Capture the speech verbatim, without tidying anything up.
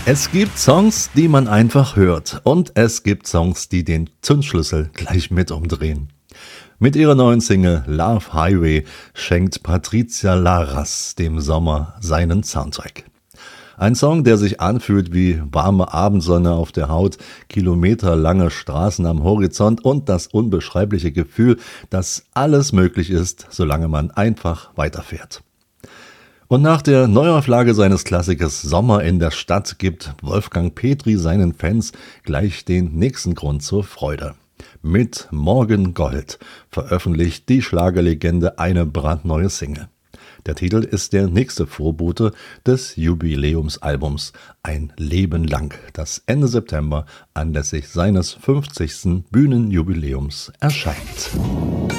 Es gibt Songs, die man einfach hört und es gibt Songs, die den Zündschlüssel gleich mit umdrehen. Mit ihrer neuen Single Love Highway schenkt Patricia Laras dem Sommer seinen Soundtrack. Ein Song, der sich anfühlt wie warme Abendsonne auf der Haut, kilometerlange Straßen am Horizont und das unbeschreibliche Gefühl, dass alles möglich ist, solange man einfach weiterfährt. Und nach der Neuauflage seines Klassikers Sommer in der Stadt gibt Wolfgang Petri seinen Fans gleich den nächsten Grund zur Freude. Mit Morgen Gold veröffentlicht die Schlagerlegende eine brandneue Single. Der Titel ist der nächste Vorbote des Jubiläumsalbums Ein Leben lang, das Ende September anlässlich seines fünfzigsten Bühnenjubiläums erscheint.